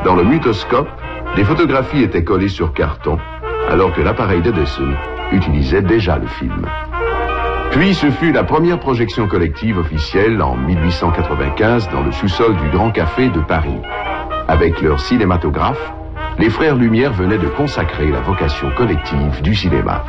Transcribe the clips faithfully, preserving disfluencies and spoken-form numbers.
Dans le mutoscope, des photographies étaient collées sur carton, alors que l'appareil d'Edison utilisait déjà le film. Puis ce fut la première projection collective officielle en mille huit cent quatre-vingt-quinze dans le sous-sol du Grand Café de Paris. Avec leur cinématographe, les frères Lumière venaient de consacrer la vocation collective du cinéma.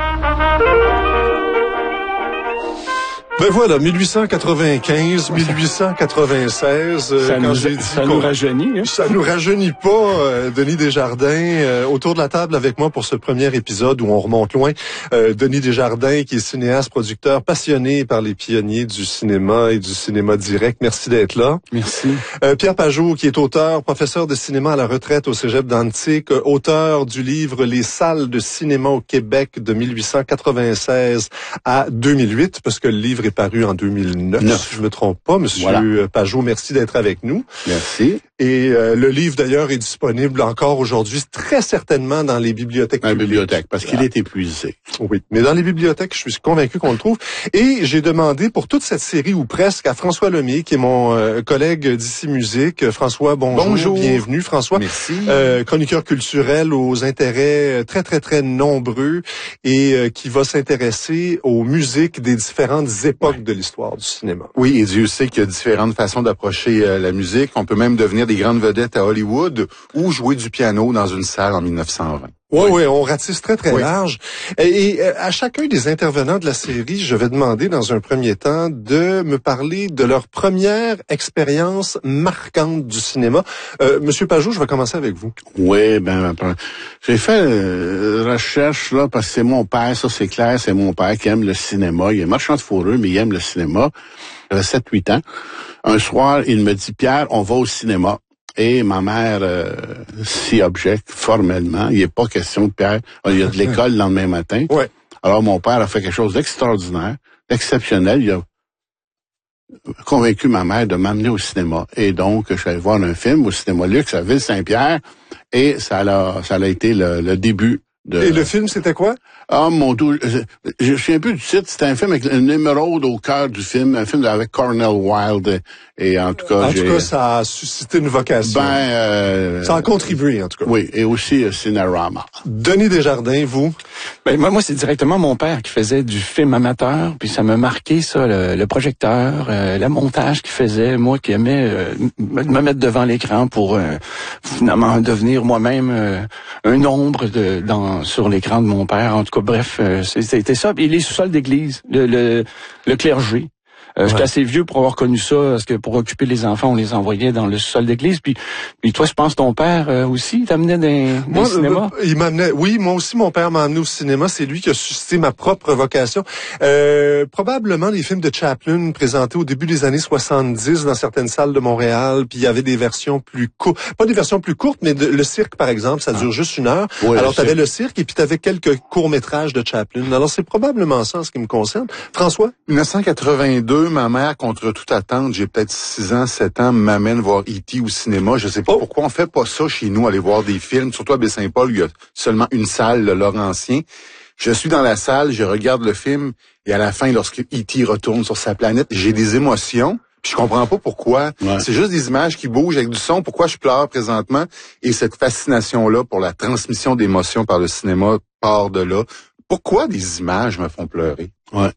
Ben voilà, mille huit cent quatre-vingt-quinze, mille huit cent quatre-vingt-seize, ça quand nous, j'ai dit ça nous rajeunit. Hein? Ça nous rajeunit pas, euh, Denis Desjardins, euh, autour de la table avec moi pour ce premier épisode où on remonte loin. Euh, Denis Desjardins, qui est cinéaste, producteur, passionné par les pionniers du cinéma et du cinéma direct. Merci d'être là. Merci. Euh, Pierre Pajot, qui est auteur, professeur de cinéma à la retraite au Cégep d'Antique, auteur du livre Les salles de cinéma au Québec de mille huit cent quatre-vingt-seize à deux mille huit, parce que le livre est paru en deux mille neuf, Neuf. si je me trompe pas. Monsieur Voilà. Pajot, merci d'être avec nous. Merci. Et euh, le livre, d'ailleurs, est disponible encore aujourd'hui, très certainement dans les bibliothèques Dans la publiques. bibliothèque, parce qu'il est épuisé. Oui, mais dans les bibliothèques, je suis convaincu qu'on le trouve. Et j'ai demandé pour toute cette série, ou presque, à François Lemay, qui est mon euh, collègue d'Ici Musique. François, bonjour. Bonjour. Bienvenue, François. Merci. Euh, chroniqueur culturel aux intérêts très, très, très nombreux et euh, qui va s'intéresser aux musiques des différentes époques ouais. de l'histoire du cinéma. Oui, et Dieu sait qu'il y a différentes façons d'approcher euh, la musique. On peut même devenir des grandes vedettes à Hollywood ou jouer du piano dans une salle en mille neuf cent vingt. Oui, oui, on ratisse très, très oui. large. Et, et à chacun des intervenants de la série, je vais demander dans un premier temps de me parler de leur première expérience marquante du cinéma. Euh, Monsieur Pajot, je vais commencer avec vous. Oui, ben, j'ai fait euh, recherche, là, parce que c'est mon père, ça c'est clair, c'est mon père qui aime le cinéma. Il est marchand de fourrure, mais il aime le cinéma. J'avais sept huit ans. Un soir, il me dit, Pierre, on va au cinéma. Et ma mère euh, s'y objecte formellement. Il n'est pas question de Pierre. Il y a de l'école le lendemain matin. Ouais. Alors mon père a fait quelque chose d'extraordinaire, d'exceptionnel. Il a convaincu ma mère de m'amener au cinéma. Et donc, je suis allé voir un film au cinéma Luxe à Ville-Saint-Pierre. Et ça a, ça a été le, le début de... Et le film, c'était quoi? Ah, mon Dieu, je, je suis un peu du titre. C'était un film avec une émeraude au cœur du film, un film avec Cornel Wilde. Et en tout cas, En j'ai... tout cas, ça a suscité une vocation. Ben, euh... ça a contribué, en tout cas. Oui, et aussi euh, Cinerama. Denis Desjardins, vous? Ben, moi, moi c'est directement mon père qui faisait du film amateur, puis ça m'a marqué, ça, le, le projecteur, euh, le montage qu'il faisait, moi qui aimais euh, me mettre devant l'écran pour euh, finalement devenir moi-même euh, un ombre de, dans, sur l'écran de mon père. En tout cas, bref, euh, c'était ça. Et les sous-sols d'église, le, le, le clergé. Euh, ouais. J'étais assez vieux pour avoir connu ça, parce que pour occuper les enfants, on les envoyait dans le sol d'église. Puis, puis toi, je pense ton père euh, aussi t'amenait dans, dans le cinéma. Euh, il m'amenait. Oui, moi aussi, mon père m'a amené au cinéma. C'est lui qui a suscité ma propre vocation. Euh, probablement les films de Chaplin présentés au début des années soixante-dix dans certaines salles de Montréal. Puis il y avait des versions plus courtes, pas des versions plus courtes, mais de, le cirque, par exemple, ça dure ah. juste une heure. Ouais, alors t'avais le cirque et puis t'avais quelques courts métrages de Chaplin. Alors c'est probablement ça en ce qui me concerne. François. dix-neuf cent quatre-vingt-deux. Ma mère, contre toute attente, j'ai peut-être six ans, sept ans, m'amène voir E T au cinéma. Je sais pas oh. pourquoi on fait pas ça chez nous, aller voir des films. Surtout à Baie-Saint-Paul, il y a seulement une salle, le Laurentien. Je suis dans la salle, je regarde le film, et à la fin, lorsque E T retourne sur sa planète, j'ai des émotions. Puis je comprends pas pourquoi. Ouais. C'est juste des images qui bougent avec du son. Pourquoi je pleure présentement? Et cette fascination-là pour la transmission d'émotions par le cinéma part de là. Pourquoi des images me font pleurer? Ouais.